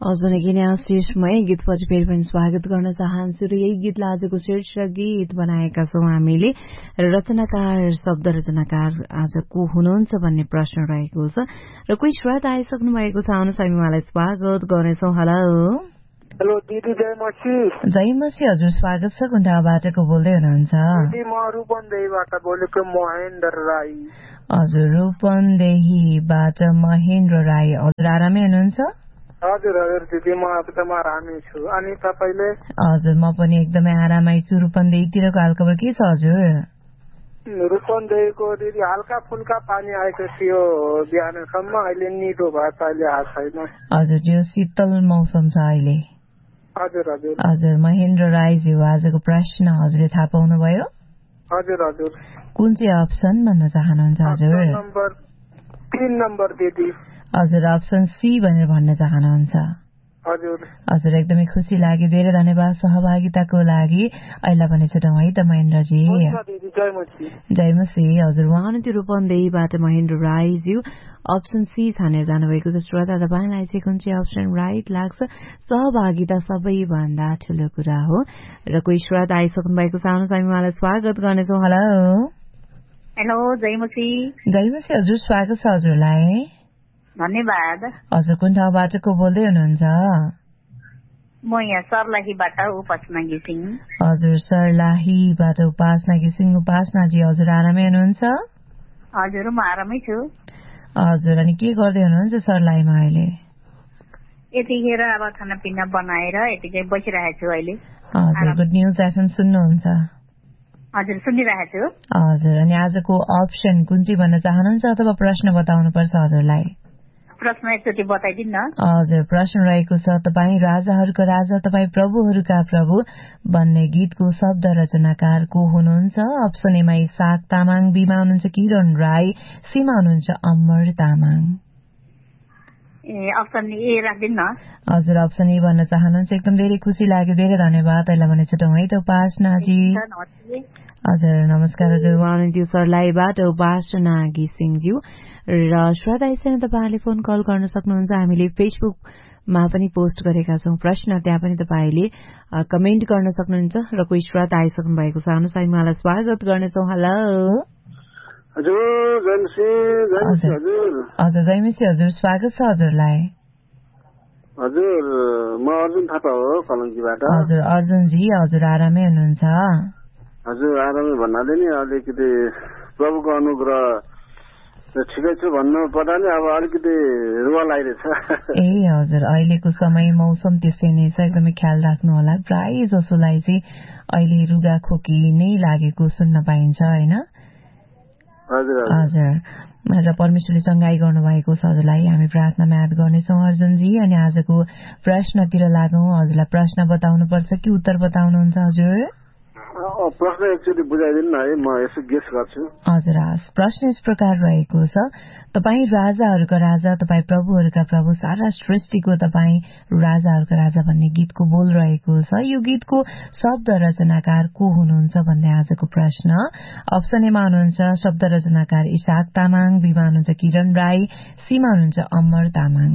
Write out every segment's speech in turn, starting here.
हजुर शीर्षमै गीतपछि फेरि पनि स्वागत गर्न चाहन्छु र यही गीतलाई आजको शीर्षक गीत बनाएका छौं हामीले र रचनाकार शब्द रचनाकार आज को हुनुहुन्छ भन्ने प्रश्न रहेको छ र कोही श्रोता आइसक्नु भएको छ। आउनुहोस् हामी उहाँलाई स्वागत गर्नेछौं। हेलो हेलो दिदी, जयमसी। जयमसी हजुर, स्वागत छ। कुन ठाउँबाट को बोल्दै हुनुहुन्छ? दिदी म रूपन्देहीबाट बोलेको महेन्द्र राई। हजुर रूपन्देहीबाट महेन्द्र राई, हजुर आरामै हुनुहुन्छ? हजुर हजुर दिदी, म एकदम आरामै छु। अनि तपाईले? हजुर म पनि एकदमै आरामै छु। रूपन्देहीतिरको हालखबर के छ हजुर? रूपन्देहीको दिदी हल्का फुल्का पानी आएको थियो बिहानसम्म, अहिले निदो भएछ, अहिले आएको छैन। हजुर त्यो शीतल मौसम छ अहिले। हजुर हजुर हजुर महेन्द्र राईजी, आजको प्रश्न हजुरले थाहा पाउनुभयो? हजुर हजुर। कुन चाहिँ अप्सन भन्न चाहनुहुन्छ हजुर? नम्बर 3 नम्बर दिदी। हजुर अप्सन सी भनेर भन्न चाहनुहुन्छ? हजुर हजुर एकदमै खुसी लाग्यो, धेरै धन्यवाद सहभागिताको लागि। अहिले पनि छुटौँ है त महेन्द्रजी। जयमसी हजुर, उहाँ हुनुहुन्थ्यो रूपन्देहीबाट महेन्द्र राईज्यू। अप्सन सी छानेर जानुभएको छ। श्रोता तपाईलाई चाहिँ कुन चाहिँ अप्सन राइट लाग्छ? सहभागिता सबैभन्दा ठूलो कुरा हो र कोही श्रोता आइसक्नु भएको छ। आउनुहोस् हामी उहाँलाई स्वागत गर्नेछौँ। Hello hello जयमसी। जयमसी हजुर, स्वागत छ हजुरलाई। धन्यवाद। हजुर कुन ठाउँबाट को बोल्दै हुनुहुन्छ? म यहाँ सर्लाहीबाट उपासना घिसिङ। हजुर सर्लाहीबाट उपासना घिसिङ। उपासनाजी हजुर आरामै हुनुहुन्छ? हजुर म आरामै छु। हजुर अनि के गर्दै हुनुहुन्छ सर्लाहीमा अहिले? यतिखेर अब खानापिना बनाएर यतिकै बसिरहेको छु अहिले। हजुर गुड न्युज एफएम सुन्नुहुन्छ? हजुर सुनिरहेको छु। हजुर अनि आजको अप्सन कुन चाहिँ भन्न चाहनुहुन्छ अथवा प्रश्न बताउनु पर्छ हजुरलाई? प्रश्न एकचोटि बताइदिनु न। हजुर प्रश्न रहेको छ, तपाईँ राजाहरूको राजा तपाईँ प्रभुहरूका प्रभु भन्ने गीतको शब्द रचनाकार को हुनुहुन्छ? अप्सन एमा इसाक तामाङ, बीमा हुनुहुन्छ किरण राई, सीमा हुनुहुन्छ अमर तामाङ। अप्सन ए राखिदिनु न। हजुर अप्सन ए भन्न चाहनुहुन्छ? एकदम धेरै खुसी लाग्यो, धेरै धन्यवाद। अहिले भने छुटौँ है त उपासनाजी। हजुर नमस्कार हजुर, उहाँ हुनुहुन्थ्यो सर्लाहीबाट उपासना घिसिङज्यू। र श्रोता यसैमा तपाईँहरूले फोन कल गर्न सक्नुहुन्छ। हामीले फेसबुकमा पनि पोस्ट गरेका छौं प्रश्न, त्यहाँ पनि तपाईँले कमेन्ट गर्न सक्नुहुन्छ र कोही श्रोता आइसक्नु भएको छ। आउनुहोस् हामी उहाँलाई स्वागत गर्नेछौँ। हेलो हजुर जयमसी। हजुर जयमसी हजुर, स्वागत छ हजुरलाई। हजुर म अर्जुन थापा हो कलङ्कीबाट। हजुर अर्जुनजी हजुर आरामै हुनुहुन्छ? हजुर आरामै भन्नाले नि अलिकति प्रभुको अनुग्रह ठिकै छु भन्नु पर्दा नि अब अलिकति रुवा लागिरहेछ। ए हजुर अहिलेको समय मौसम त्यसै नै छ, एकदमै ख्याल राख्नु होला। प्राय जसोलाई चाहिँ अहिले रुगा खोकी नै लागेको सुन्न पाइन्छ हैन? हजुर हजुर र परमेश्वरले चंगाई गर्नुभएको छ हजुरलाई। हामी प्रार्थनामा याद गर्नेछौँ अर्जुनजी। अनि आजको प्रश्नतिर लागौं। हजुरलाई प्रश्न बताउनु पर्छ कि उत्तर बताउनुहुन्छ हजुर? प्रश्न एकचोटि बुझाइदिनु न है, म यसो गेस गर्छु। हजुर प्रश्न यस प्रकार रहेको छ, तपाईँ राजाहरूका राजा तपाईँ प्रभुहरूका प्रभु सारा सृष्टिको तपाईँ राजाहरूका राजा भन्ने गीतको बोल रहेको छ। यो गीतको शब्द रचनाकार को हुनुहुन्छ भन्ने आजको प्रश्न। अप्सन एमा हुनुहुन्छ शब्द रचनाकार इसाक तामाङ, बीमा हुनुहुन्छ किरण राई, सीमा हुनुहुन्छ अमर तामाङ।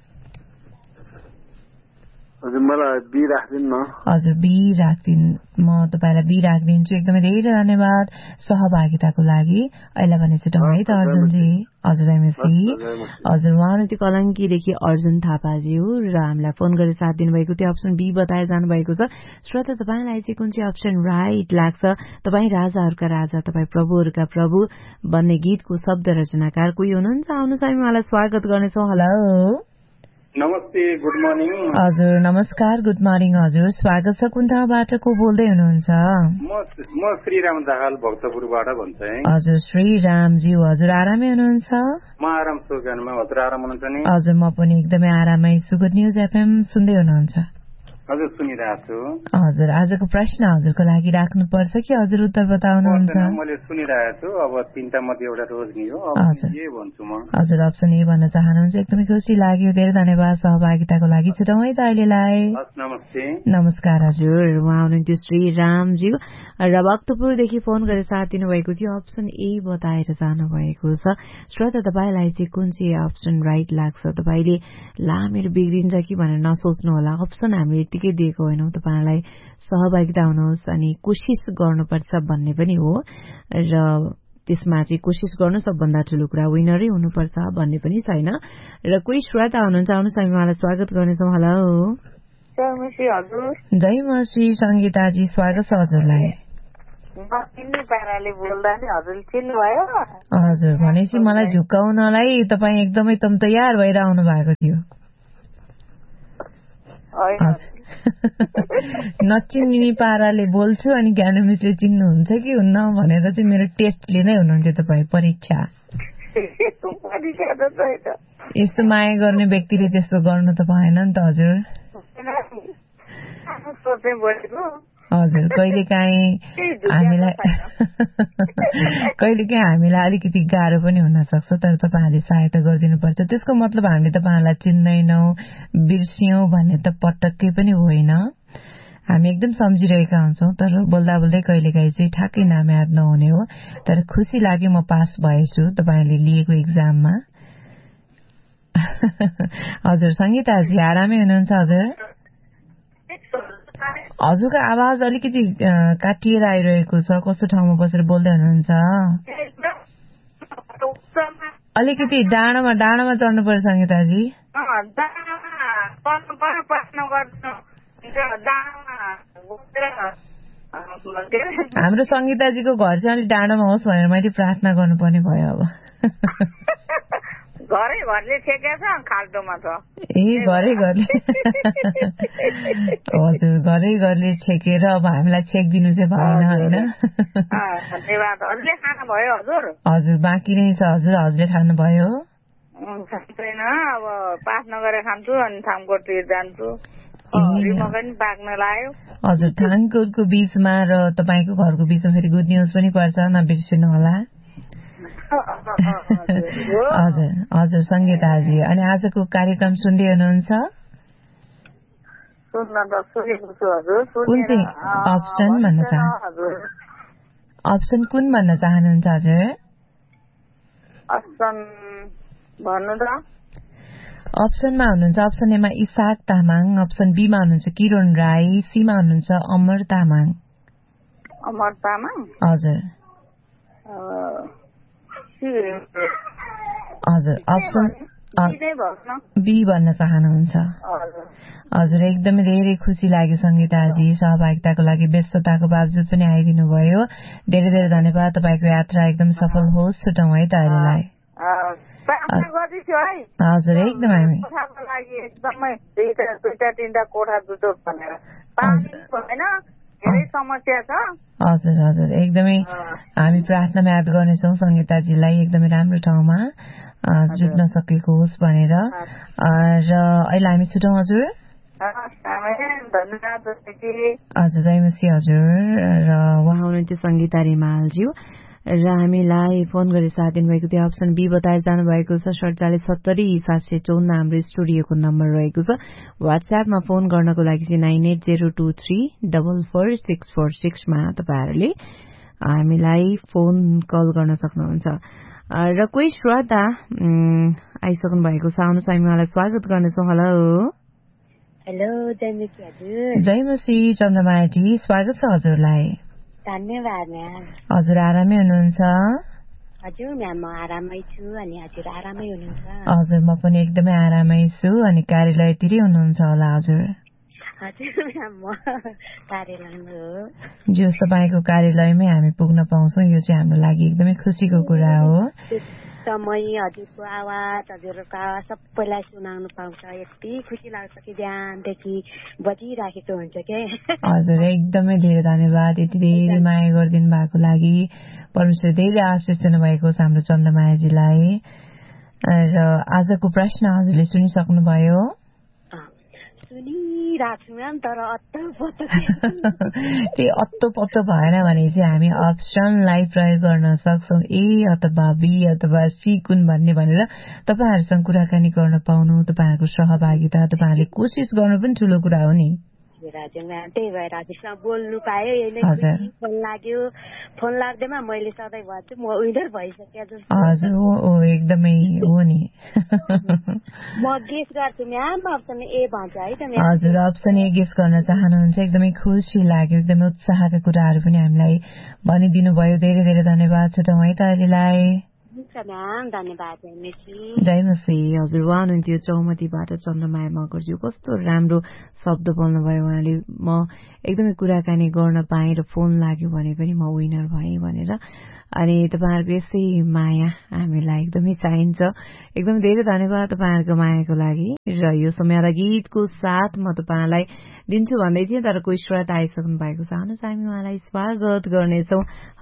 हजुर मलाई बी राखिदिनु न। हजुर बी राखिदिनु, म तपाईँलाई बी राखिदिन्छु। एकदमै धेरै धन्यवाद सहभागिताको लागि। अहिले भने छुटौँ है त अर्जुनजी। हजुर एमएससी हजुर, उहाँ हुनुहुन्थ्यो कलङ्कीदेखि अर्जुन थापाजी हो र हामीलाई फोन गरेर साथ दिनुभएको थियो। अप्सन बी बताएर जानुभएको छ। श्रोता तपाईँलाई चाहिँ कुन चाहिँ अप्सन राइट लाग्छ? तपाईँ राजाहरूका राजा तपाईँ प्रभुहरूका प्रभु भन्ने गीतको शब्द रचनाकार कोही हुनुहुन्छ? आउनुहोस् हामी उहाँलाई स्वागत गर्नेछौँ। हेलो नमस्ते, गुड मर्निङ। हजुर नमस्कार, गुड मर्निङ हजुर, स्वागत छ। कुन ठाउँबाट को बोल्दै हुनुहुन्छ? म श्रीराम दाहाल भक्तपुरबाट भन्छ है। हजुर श्रीरामजी हजुर आरामै हुनुहुन्छ? म आराम छु, हजुर आराम हुनुहुन्छ नि? हजुर म पनि एकदमै आरामै छु। गुड न्युज एफएम सुन्दै हुनुहुन्छ? हजुर सुनिरहेको छु। हजुर आजको प्रश्न हजुरको लागि राख्नुपर्छ कि हजुर उत्तर बताउनुहुन्छ? मैले सुनिरहेको छु। अब तीनटा मध्ये एउटा रोज्ने हो। ए भन्छु म। हजुर अप्सन ए भन्न चाहनुहुन्छ। एकदमै खुसी लाग्यो। धेरै धन्यवाद सहभागिताको लागि। छुटौँ है त अहिलेलाई। नमस्ते। नमस्कार हजुर। उहाँ हुनुहुन्थ्यो श्री रामज्यू र भक्तपुरदेखि फोन गरेर साथ दिनुभएको थियो। अप्सन ए बताएर जानुभएको छ। श्रोता तपाईलाई चाहिँ कुन चाहिँ अप्सन राइट लाग्छ? तपाईले ला मेरो बिग्रिन्छ कि भनेर नसोच्नु होला। अप्सन हामीले यतिकै दिएको होइनौँ। तपाईलाई सहभागिता हुनुहोस् अनि कोसिस गर्नुपर्छ भन्ने पनि हो र त्यसमा चाहिँ कोसिस गर्नु सबभन्दा ठूलो कुरा विनरै हुनुपर्छ भन्ने पनि छैन। र कोही श्रोता हुनुहुन्छ, आउनुहोस् हामी उहाँलाई स्वागत गर्नेछौँ। हेलो जय मसी संगीताजी, स्वागत छ हजुरलाई। हजुर भनेपछि मलाई झुक्काउनलाई तपाईँ एकदमै तम तयार भएर आउनु भएको थियो। नचिन्ने पाराले बोल्छु अनि ज्ञानु मिसले चिन्नुहुन्छ कि हुन्न भनेर चाहिँ मेरो टेस्टले नै हुनुहुन्थ्यो तपाईँ परीक्षा। यस्तो माया गर्ने व्यक्तिले त्यस्तो गर्नु त भएन नि त हजुर। हजुर कहिलेकाहीँ हामीलाई अलिकति गाह्रो पनि हुन सक्छ, तर तपाईहरूले सहायता गरिदिनुपर्छ। त्यसको मतलब हामीले तपाईँहरूलाई चिन्दैनौँ, बिर्स्यौं भन्ने त पटक्कै पनि होइन। हामी एकदम सम्झिरहेका हुन्छौँ, तर बोल्दा बोल्दै कहिलेकाहीँ चाहिँ ठ्याक्कै नाम याद नहुने हो। तर खुसी लाग्यो म पास भएछु तपाईँहरूले लिएको एक्जाममा। हजुर संगीताजी आरामै हुनुहुन्छ हजुर? हजुरको आवाज अलिकति काटिएर आइरहेको छ। कस्तो ठाउँमा बसेर बोल्दै हुनुहुन्छ? अलिकति डाँडामा चढ्नुपर्छ संगीताजी। हाम्रो संगीताजीको घर चाहिँ अलिक डाँडामा होस् भनेर मैले प्रार्थना गर्नुपर्ने भयो। अब घरै घरले छेकेछ खाल्टोमा छ। ए घरै घरले हजुर घरै घरले छेकेर अब हामीलाई छेकिदिनु चाहिँ भएन होइन। धन्यवाद। हजुरले खानुभयो हजुर? हजुर बाँकी नै छ हजुर। हजुरले खानुभयो? छैन, अब पास नगरेर खान्छु अनि थामकोटतिर जान्छु। मकै पनि पाक्न लाग्यो। हजुर थाङकोटको बीचमा र तपाईँको घरको बीचमा फेरि गुड न्युज पनि पर्छ, नबिर्सिनु होला। हजुर हजुर संगीताजी, अनि आजको कार्यक्रम सुन्दै हुनुहुन्छ? कुन चाहिँ अप्सन भन्न अप्सन कुन भन्न चाहनुहुन्छ हजुर? अप्सनमा हुनुहुन्छ अप्सन एमा इसाक तामाङ, अप्सन बीमा हुनुहुन्छ किरण राई, सीमा हुनुहुन्छ अमर तामाङ। हजुर हजुर अप्सन बी भन्न चाहनुहुन्छ? हजुर एकदमै धेरै खुसी लाग्यो संगीताजी, सहभागिताको लागि व्यस्तताको बावजुद पनि आइदिनु भयो। धेरै धेरै धन्यवाद। तपाईँको यात्रा एकदम सफल होस्। छुटौँ है त अहिलेलाई। हजुर एकदम हामी हजुर हजुर एकदमै हामी प्रार्थनामा याद गर्नेछौँ संगीताजीलाई एकदमै राम्रो ठाउँमा जुट्न सकेको होस् भनेर। र अहिले हामी छुटौँ हजुर। हजुर जयमसी हजुर। र उहाँ हुनुहुन्थ्यो संगीता रिमालज्यू र हामीलाई फोन गरेर साथ दिनुभएको थियो। अप्सन बी बताएर जानुभएको छ। 4770-754 हाम्रो स्टुडियोको नम्बर रहेको छ। वाट्सएपमा फोन गर्नको लागि चाहिँ 9802344646 मा तपाईहरुले हामीलाई फोन कल गर्न सक्नुहुन्छ। र कोही श्रोता आइसक्नु भएको छ, आउनुहोस् हामी उहाँलाई स्वागत गर्नेछौँ। हेलो हेलो जयमसी हजुर। जयमसी चन्द्रमायाजी, स्वागत छ हजुरलाई। धन्यवाद म्याम। हजुर आरामै हुनुहुन्छ? हजुर म्याम म आरामै छु, अनि हजुर आरामै हुनुहुन्छ? हजुर म पनि एकदमै आरामै छु। अनि कार्यालयतिरै हुनुहुन्छ होला हजुर? हजुर म्याम म कार्यालयमा हो। जो तपाईको कार्यालयमै हामी पुग्न पाउँछौँ, यो चाहिँ हाम्रो लागि एकदमै खुसीको कुरा हो। समय हजुरको आवाज हजुरको आवाज सबैलाई सुनाउनु पाउँछ, यति खुसी लाग्छ कि बिहानदेखि बजिराखेको हुन्छ के। हजुर एकदमै धेरै धन्यवाद यति धेरै माया गरिदिनु भएको लागि। परमेश्वर धेरै आशिष दिनुभएको छ हाम्रो चन्द्रमायाजीलाई। र आजको प्रश्न हजुरले सुनिसक्नुभयो? गरिरहेको छु म्याम तर अत्तो त्यही अत्तो पत्तो भएन भने चाहिँ हामी अप्सनलाई प्रयोग गर्न सक्छौँ ए अथवा बी अथवा सी कुन भन्ने भनेर तपाईहरुसँग कुराकानी गर्न पाउनु तपाईहरुको सहभागिता तपाईहरुले कोसिस गर्नु पनि ठूलो कुरा हो नि हजुर म्याम त्यही भएर हजुरसँग बोल्नु पाएँ यही फोन लाग्यो फोन लाग्दैमा मैले सधैँ भन्छु म विनर भइसके जस्तो हजुर हो एकदमै हो नि म गेस गर्छु म्याम अप्सन ए भन्छ है त म्याम हजुर अप्सन ए गेस गर्न चाहनुहुन्छ एकदमै खुसी लाग्यो एकदमै उत्साहका कुराहरू पनि हामीलाई भनिदिनु भयो धेरै धेरै धन्यवाद छ है त अहिलेलाई धन्यवाद जय मसी हजुर उहाँ हुनुहुन्थ्यो चौमतीबाट चन्द्रमाया मगरज्यू कस्तो राम्रो शब्द बोल्नुभयो उहाँले म एकदमै कुराकानी गर्न पाएँ र फोन लाग्यो भने पनि म विनर भएँ भनेर अनि तपाईहरुको यसै माया हामीलाई एकदमै चाहिन्छ एकदमै धेरै धन्यवाद तपाईहरुको मायाको लागि र यो समयलाई गीतको साथ म तपाईहरुलाई दिन्छु भन्दै थिएँ तर कोही श्रोता आइसक्नु भएको छ आउनुहोस् हामी उहाँलाई स्वागत गर्नेछौँ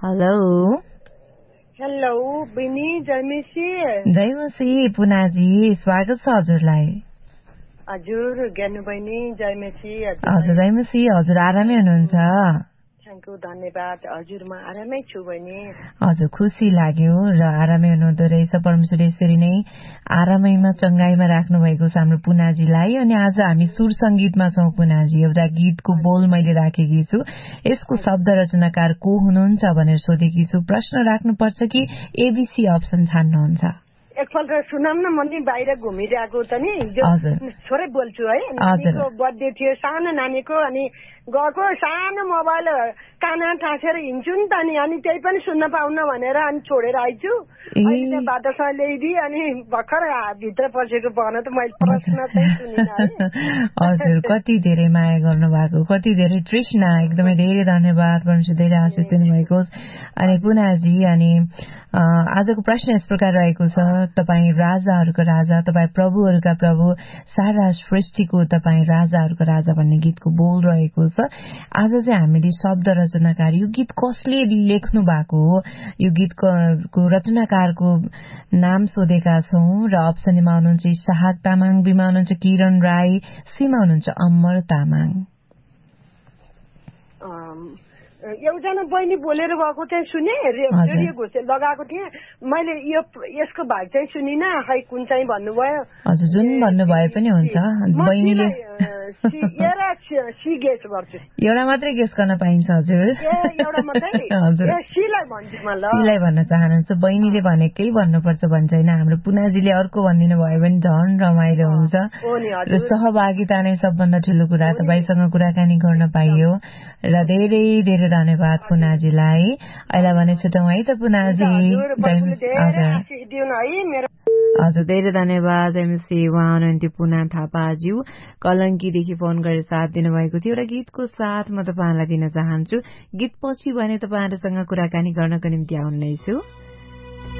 हेलो बहिनी जयमसी पुनाजी स्वागत छ हजुरलाई हजुर ज्ञानु बहिनी जयमसी हजुर जयमसी हजुर आरामै हुनुहुन्छ थ्याङ्क यू धन्यवाद हजुर म आरामै छु बहिनी हजुर खुसी लाग्यो र आरामै हुनुहुँदो रहेछ परमेश्वर यसरी नै आरामैमा चंगाईमा राख्नु भएको छ हाम्रो पुनाजीलाई अनि आज हामी सुर संगीतमा छौं पुनाजी एउटा गीतको बोल मैले राखेकी छु यसको शब्द रचनाकार को हुनुहुन्छ भनेर सोधेकी छु प्रश्न राख्नुपर्छ कि एबीसी अप्सन छान्नुहुन्छ एकपल्ट सुनाम न म नि बाहिर घुमिरहेको त नि छोरै बोल्छु है नानीको बर्थडे थियो सानो नानीको अनि गएको सानो मोबाइल काना टाँसेर हिँड्छु नि त अनि त्यही पनि सुन्न पाउन भनेर अनि छोडेर आइछु अहिले बाटोसँग ल्याइदिए अनि भर्खर भित्र पसेको भन त मैले प्रश्न चाहिँ सुनिन हजुर कति धेरै माया गर्नु भएको कति धेरै तृष्णा एकदमै धेरै धन्यवाद परमेश्वर धेरै आशिष दिनुभएको अनि पुनाजी अनि आजको प्रश्न यस प्रकार रहेको छ तपाई राजाहरूको राजा तपाई प्रभुहरूका प्रभु सारा सृष्टिको तपाई राजाहरूको राजा भन्ने गीतको बोल रहेको छ आज चाहिँ हामीले शब्द रचनाकार यो गीत कसले लेख्नु भएको हो यो गीतको रचनाकारको नाम सोधेका छौं र अप्सनमा हुनुहुन्छ इसाहक तामाङ बीमा हुनुहुन्छ किरण राई सीमा हुनुहुन्छ अमर तामाङ एउटाना बहिनी बोलेर गएको चाहिँ सुने रेडियो घुसे लगाएको थिएँ मैले यसको भाग चाहिँ सुनिन खै कुन चाहिँ भन्नुभयो हजुर जुन भन्नुभयो पनि हुन्छ बहिनीले सी गेस गर्छु एउटा मात्रै गेस गर्न पाइन्छ हजुर एउटा मात्रै हजुर सीलाई भन्छु म ल सीलाई भन्न चाहनुहुन्छ बहिनीले भनेकै भन्नुपर्छ भन्छ हैन हाम्रो पुनाजीले अर्को भनिदिनु भयो भने झन् रमाइलो हुन्छ र सहभागिता नै सबभन्दा ठूलो कुरा तपाईसँग कुराकानी गर्न पाइयो र धेरै धेरै धन्यवाद पुनाजीलाई अहिले भने छुटौं है त पुनाजी हजुर धेरै धन्यवाद एमसी उहाँ हुनुहुन्थ्यो पुना थापाज्यू कलंकीदेखि फोन गरेर साथ दिनुभएको थियो र गीतको साथ म तपाईहरुलाई दिन चाहन्छु गीत पछि भने तपाईहरुसँग कुराकानी गर्नको निम्ति आउनेछु